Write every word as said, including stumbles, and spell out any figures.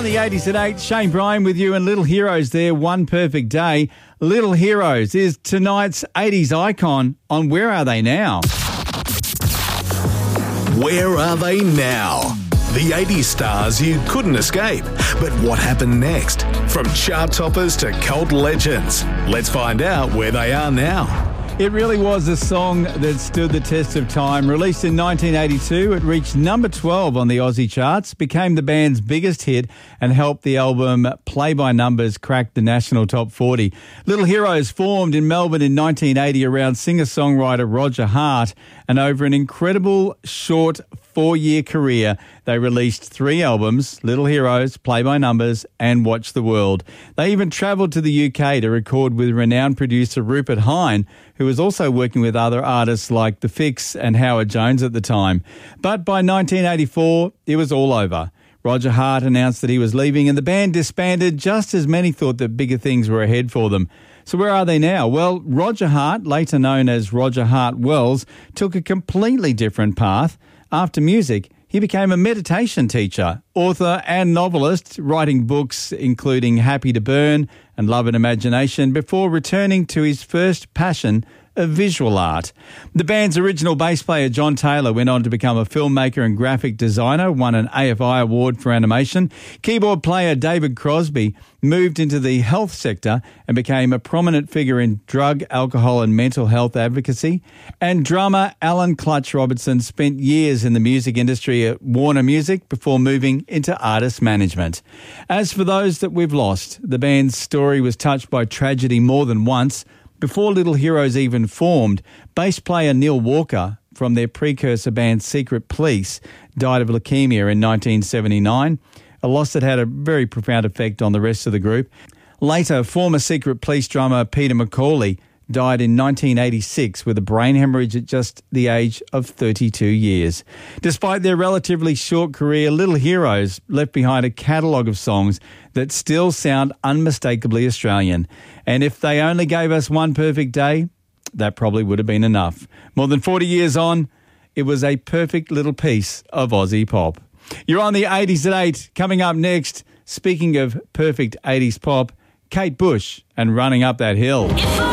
on the eighties at eight, Shane Bryan with you and Little Heroes there, One Perfect Day. Little Heroes is tonight's eighties icon on Where Are They Now? Where Are They Now? The eighties stars you couldn't escape. But what happened next? From chart toppers to cult legends. Let's find out where they are now. It really was a song that stood the test of time. Released in nineteen eighty-two, it reached number twelve on the Aussie charts, became the band's biggest hit and helped the album Play by Numbers crack the national top forty. Little Heroes formed in Melbourne in nineteen eighty around singer-songwriter Roger Hart, and over an incredible short four-year career, they released three albums, Little Heroes, Play by Numbers and Watch the World. They even travelled to the U K to record with renowned producer Rupert Hine, who was also working with other artists like The Fix and Howard Jones at the time. But by nineteen eighty-four, it was all over. Roger Hart announced that he was leaving and the band disbanded just as many thought that bigger things were ahead for them. So where are they now? Well, Roger Hart, later known as Roger Hart Wells, took a completely different path. After music, he became a meditation teacher, author and novelist, writing books including Happy to Burn and Love and Imagination before returning to his first passion of visual art. The band's original bass player, John Taylor, went on to become a filmmaker and graphic designer, won an A F I award for animation. Keyboard player David Crosby moved into the health sector and became a prominent figure in drug, alcohol and mental health advocacy. And drummer Alan Clutch Robertson spent years in the music industry at Warner Music before moving into artist management. As for those that we've lost, the band's story was touched by tragedy more than once. Before Little Heroes even formed, bass player Neil Walker from their precursor band Secret Police died of leukemia in nineteen seventy-nine, a loss that had a very profound effect on the rest of the group. Later, former Secret Police drummer Peter McCauley died in nineteen eighty-six with a brain hemorrhage at just the age of thirty-two years. Despite their relatively short career, Little Heroes left behind a catalogue of songs that still sound unmistakably Australian. And if they only gave us One Perfect Day, that probably would have been enough. More than forty years on, it was a perfect little piece of Aussie pop. You're on the eighties at eight. Coming up next, speaking of perfect eighties pop, Kate Bush and Running Up That Hill.